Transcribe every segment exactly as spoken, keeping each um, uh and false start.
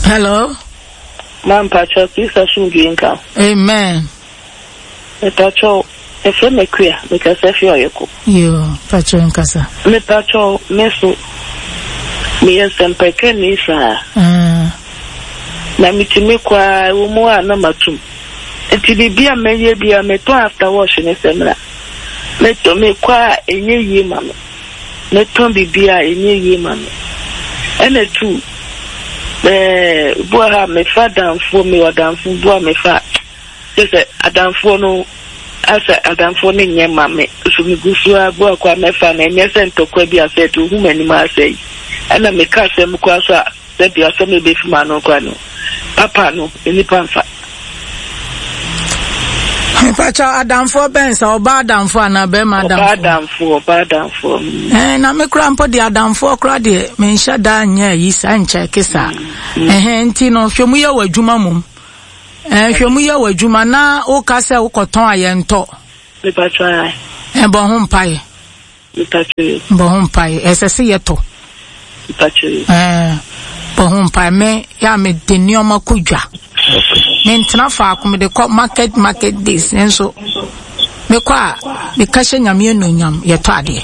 Hello. Man Pacho, please assume Ginka. Amen. Me Pacho, if you make queer, because if you are your cook. You, Pacho and Casa. Me Pacho, Meso. Me and some pecanisa. Ah. Na me to make qua more number two. And to be a may be a meto after washing a seminar. Let to make qua a new year, mamma. Let to be a new year, mamma. And a two. Eh, boy, me fat down for me or down for boy, me fat. Just a down for no, as a down for me, yeah, mammy. So me go through a boy, quite my fan, and yes, and to Quabia said to whom any man say. And I make us some quasa, that you are some baby man or guano. Papa, no, any pamphlet. Pacho Adam for Benz or bad down for an abema bad down for bad down for me. And I make grandpa the Adam for crowdy, men shut down ye, yes, and check his son. And Tino, Shomuya were Jumamum. And Shomuya were Jumana, O Casa, O Coton, and to. The Patrai. And Bohum Pie. The Patrai. Bohum Pie, as a seato. The Patrai. Eh, Bohum Pie, me, ya me de Nioma Kuja. Mentna fa ko me de ko market market this enso me kwa me ka hye nyame no nyam ye to ade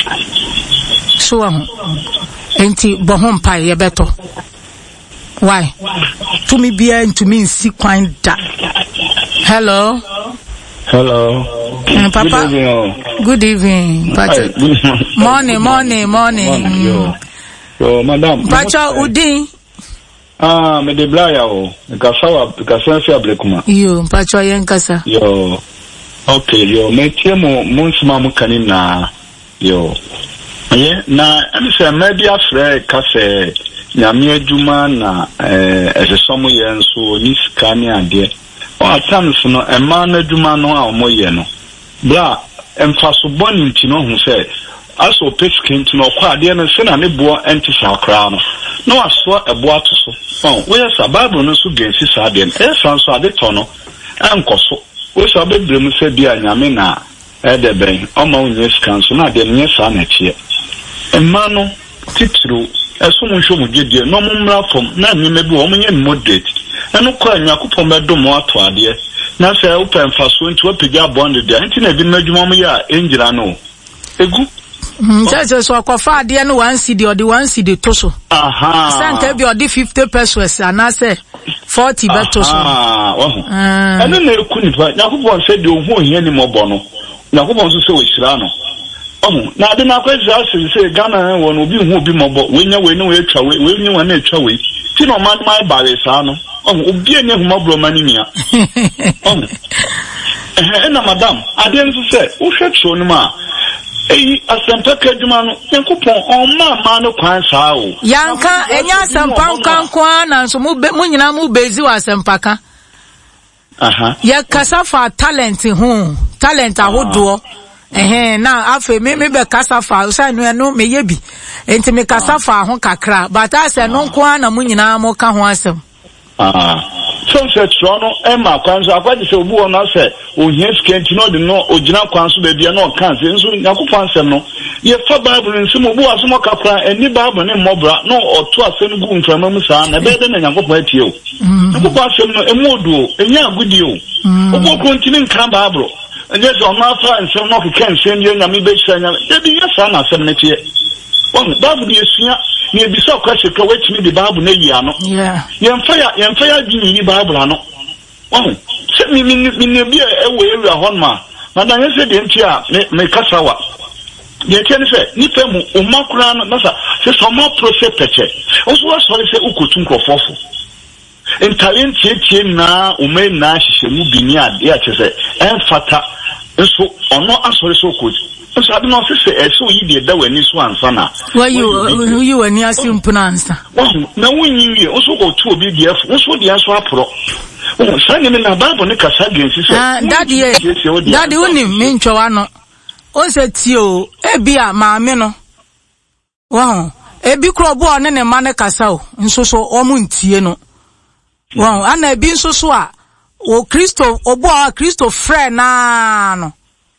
so am enti bohom pa ye beto why to me bia ntumi nsi kwan da. Hello. Hello. Uh, Papa. Good evening. Good evening. Pacha. Good morning, morning, morning. Yo, yo, madam. Pacha Udin. Ah, me de blaya o. Nkasawa, nkasawa fi ablekuma. Yo, Pacha yenkasa. Yo. Okay, yo, me tiemo monsima mukani na yo. Ye, na mise maybe afre kase nyame adwuma na eh esesomo ye nso ni skani ade. O atams no ema na adwuma no a omoye no. Bra emfaso boni ntino hu se aso peskin ntino kwa ade no se na ne bo enti sakra no. No aso ebo atoso. Oh, we are Bible no so gensi sa ade. E san so ade to no ankoso. We so bebre mu se bia nyame na e de ben. O ma unye skan so na de nye sa na chie. Emma no titru eso mo hwo mo dwedie no mo mra fom na nyeme bi o mo nye moderate. Eno kwa nyakopon be do mo ato ade. Na se open faso nti opija bond de. Nti na bi madwuma mo ya engira no. Egu Nje so akofa ade no one cd or the one cd to so. Aha. Sanke bi or the fifty pesos and say forty beto so. Ah, oh. Eno na eku ni pa nyakopon se de ohun ohia ni mo bo no. Nyakopon so se we hira no. Oh, na de na kwezi asiri se Ghana won no obi hu obi mo bo. We nya we no we twa we, we nya we na twa we. Ti no man my bare sa no. Oh, obi enya hu mo bro mani nia. Oh. Eh, na madam, ade nso se wo hwe tro no ma. Eyi asempa kadwuma no yankopon on ma ma no kwan saa o yanka enya asempa kan kwan na so mu nyina mu bezi wa asempa ka aha ya kasafa talent hu talent ahodo eh na afa me me be kasafa so anu enu me yebi enti me kasafa ho kakra but ase no kwan na mu nyina mo ka ho asem ah so se trono e ma kwan so akwaje se obu ono se ohia skenti no de no ogina kwan so bebia no kan se nso yakofo ansem no ye fa bible nso mo bu aso mo kakra eni bible ne mobra no oto asem gu mframa mu saa na be de na yakofo atie o yakofo asem no emu odu enya agudi o obo kontini nkan bible enye so ma fa nsem no keken sem ye nyame be hyanya de bi yesa na asem ne tie on bible ye suya ni ebisa kwase ka wetimi de bible na yi ano yeah yemfa ya yemfa ya dwini ni bible ano oh se mi mi mi bi e we area hon ma na dan ye se de ntia me me kasawa ye tiene se ni pe mu o makura no na sa se so ma process peche o so wa so se ukotu nkofofo en talent tie na o me na hihye mu bi ni ade a chese en fata so ono asore so kotu so I don't know if it's so you did that when this one sana. Why you you were near simple answer. Well, now when you also go to be the F, what's what the answer pro? Oh, Sunday in the Bible, Nick Sagan, she said, Daddy, Daddy, only mean Choano. O said, Tio, Ebia, Mameno. Wow, Ebi Crobo and a manacasao, and so so omuntieno. Wow, and I been so so. O Christo, O boy, Christo, friend, no.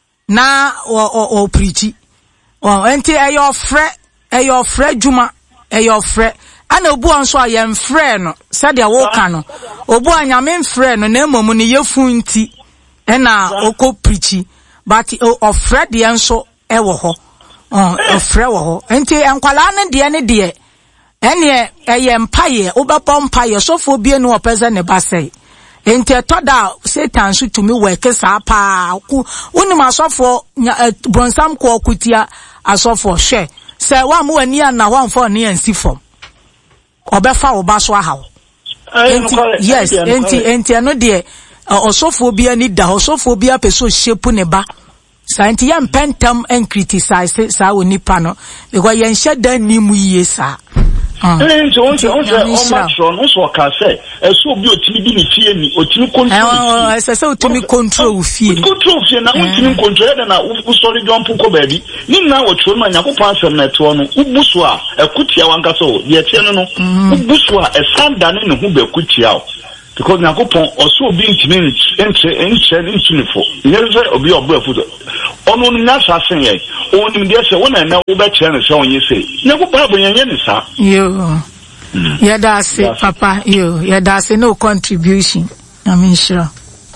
Na o o o preachi o enti e your fre e your fre juma e your fre ana obu anso a yem frɛ no said ya wo ka no obu anyame frɛ no na emom ne yefu nti na okọ preachi but ofrɛ de enso ewo ho oh ofrɛ wo ho enti enkwala ne de ne de ene eye mpaye obepɔ mpaye sofo bie no opese ne basai enti etoda Satan so tumi work sa pa unim asofo bronsam ko okutia asofo hwe se wa mu ani na wa mfo ne ansi fom obefa wo ba so ahaw enti yes enti enti ano de osofo bia ni da osofo bia peso shepu ne ba sa enti yam pentam and criticize sa onipa no because yen sheda ni mu yie sa Eh, so on so on so on so ka say e so bi otimi bi ni fie ni otimi control. Eh, say otimi control fie. Control fie na otimi control da na u sorry jump ko baabi. Ni na wo tro ma nyakopon asem na to no ubuso a ekutia wanka so ye tie no no ubuso a e sanda ne ne hu ba ekutia o. Because nyakopon oso obi ntimi entre entre ntinifo. Nyeze obi obo afudo. Ono ni na sasen ye. Oni ndi se wona na wo ba kire ne se onye se. Nyakopon abonyenye ne sa. Yo. Mm. Yeah, that's it, Papa. Yo, yeah, that's no contribution. I mean, sure.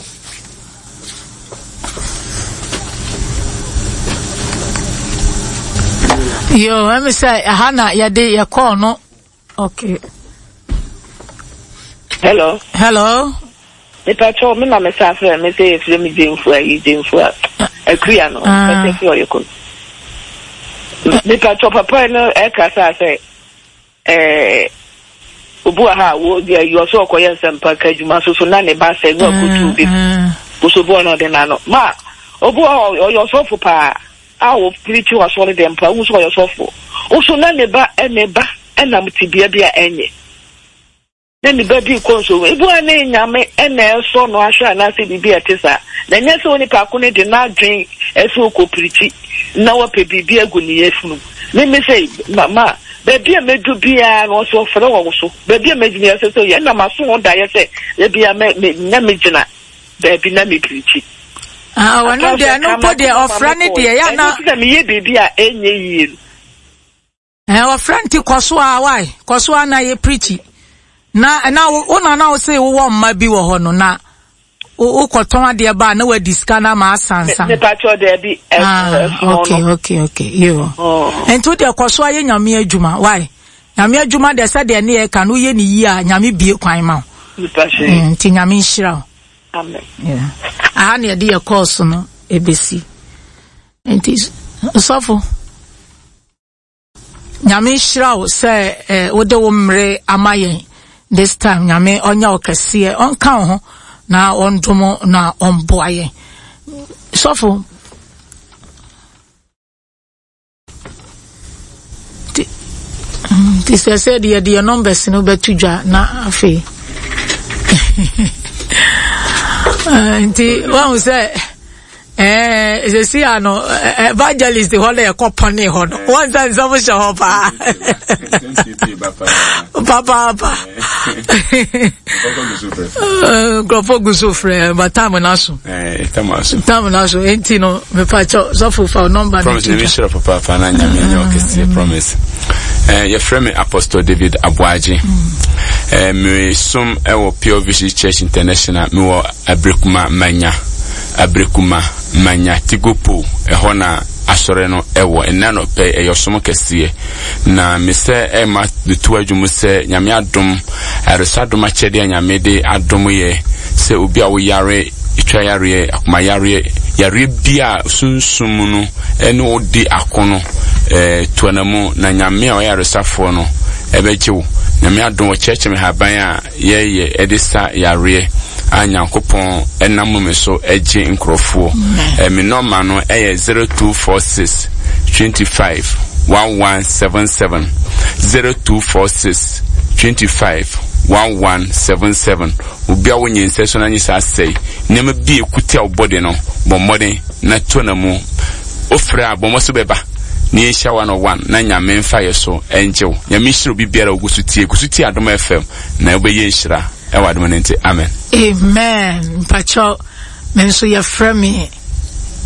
Yo, let me say, Hannah, yeah, they, yeah, call, no? Okay. Hello. Hello. Me pacho me na me sa fe me say if me dey for you dey for e kria no me say for you kon me pacho papa no e ka sa say eh obu ha wo dey you so koye sempa ka juma so so na ne ba say no akutu bi wo so bo no de na no ma obu o yo so for pa a wo preach wa so le dem pa wo so yo so for wo so na ne ba e ne ba e na mtibia bia enye then the baby console ebu ane nyame ene so no ahwa na se bibi etesa na nya se oni pa ko ne de na dwen eso ko priti na wo pe bibi agu ne yefunu me me say mama baby amedu bia no so fere wo so baby amedu ne se so ye na maso ho da ye se ye bia me nya me gina baby na me priti ah wonu de no po de ofra ne de ya na me ye baby a enye yi eh ofra nti koso a why koso na ye priti na na una na o say wo mma bi wo ho no na o koton ade ba na wa diska na ma asansa me pacho de bi okay okay okay yo ento de koso aye nyame adwuma why nyame adwuma de se de ne e ka no ye ni yi a nyame bie kwan ma nti nyame nhira amen yeah aha ne de course no ebesi enti sofo nyame nhira o se eh wo de wo mre amayen this time nyame onya okese onka ho na ondomo na onboaye sofo this I said the the numbers no betudwa na afi nti wan say eh ze si ano evangelist the whole e company ho no one time some show pa papa papa grofo gusufre but time na so eh tamaso time na so enti no me pa cho so for for number promise me share papa fa na nyame nya okesi promise eh your friend Apostle David Abuaji eh me sum e wo Pure Vision Church International me wo Abrekuma Manya Abrekuma Manya Tigupu eho na asore no ewo enna no pe eyosom kese na me se e ma tu adwum se nyame adom aresadom achede nyame de adom ye se obi a wo yare itwa yare akoma yare yare bia sunsum no ene odi akono eh tuanamu na nyame a yare safo no ebejewo nyame adom wo cheche me haban a ye ye edisa yare anyankopon enam me so eje nkrofo eh me normal no eh zero two four six twenty-five one one seven seven zero two four six twenty-five one one seven seven ubia wonye nseso na nyisa sei nema bi ekuti obode no bommode na tonamu ofra abomoso beba ni esha one oh one na nyame mfa yeso enjew nyame hiro bibiara ogusutie gusutie adom F M na obeye nhira ewa adom nti amen amen pacho menso ya frame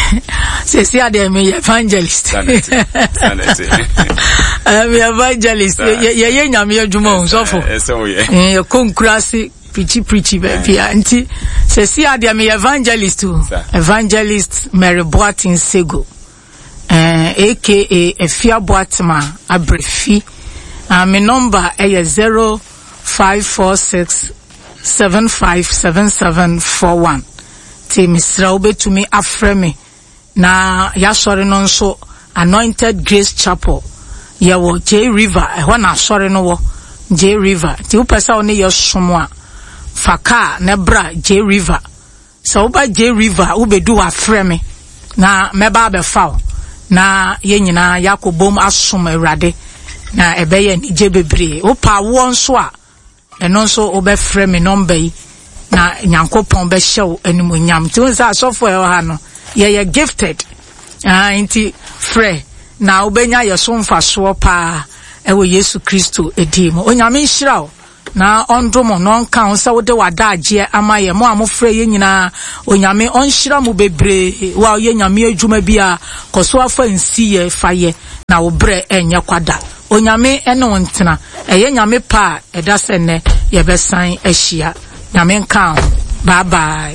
say see ade me evangelist sanity sanity I'm evangelist ye ye nyame adwuma so for so ye eh konkurasi preachy preachy baby anti say see ade me evangelist too evangelist Mary Boatin Sego eh aka Efia Boatma Abrefi and my number is zero five four six seven five seven seven four one. Te misra obe to me afreme na ya sori no nso Anointed Grace Chapel ya wo J River e ho na sori no wo J River ti u pesa oni ye somo a faka na bra J River so oba J River u bedu afreme na meba be fa na ye nyina yakobom asom awrade na ebeye ni je bebre o pa wo nso a eno nso obefre me number yi na nyankopon be hyew animonyam ti unsa asofo e ha no ye ye gifted ah inti frɛ na obenya ye so mfaso pa e wo Yesu Kristo edim onyame nhira o na ondomo no nka ho se wode wada agye amaye mo amofrɛ ye nyina onyame onhyira mo bebre wa ye nyame adwuma bia koso afa nsi ye faye na wo bre enye kwada onyame ene wontena eye nyame pa edase ne ye besan ahia nyame nka ho bye bye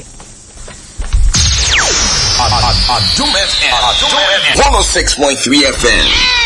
one oh six point three F M